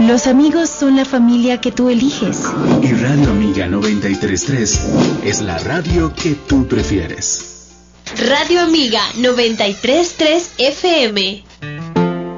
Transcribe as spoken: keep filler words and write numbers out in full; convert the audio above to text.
Los amigos son la familia que tú eliges. Y Radio Amiga noventa y tres punto tres es la radio que tú prefieres. Radio Amiga noventa y tres punto tres F M.